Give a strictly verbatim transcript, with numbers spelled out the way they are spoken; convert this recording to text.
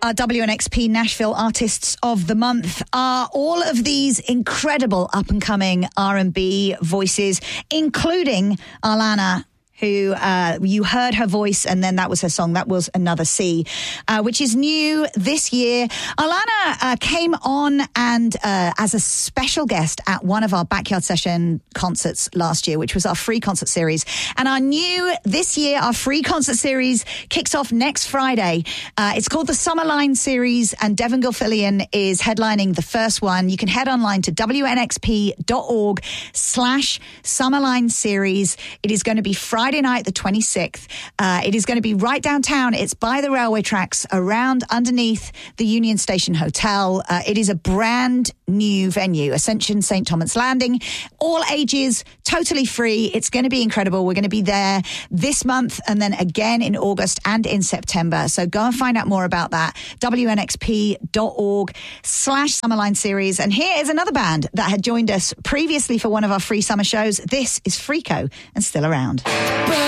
Our W N X P Nashville Artists of the Month are all of these incredible up-and-coming R and B voices, including Alana, who uh, you heard her voice, and then that was her song. That was Another Sea, uh, which is new this year. Alana uh, came on and uh, as a special guest at one of our Backyard Session concerts last year, which was our free concert series. And our new, this year, our free concert series kicks off next Friday. Uh, it's called the Summerline Series, and Devon Gilfillian is headlining the first one. You can head online to wnxp.org slash Summerline Series. It is going to be Friday Friday night, the twenty-sixth. Uh, it is going to be right downtown. It's by the railway tracks, around underneath the Union Station Hotel. Uh, it is a brand new venue, Ascension Saint Thomas Landing. All ages, totally free. It's going to be incredible. We're going to be there this month and then again in August and in September. So go and find out more about that. wnxp.org slash Summerline Series. And here is another band that had joined us previously for one of our free summer shows. This is Freako and Still Around.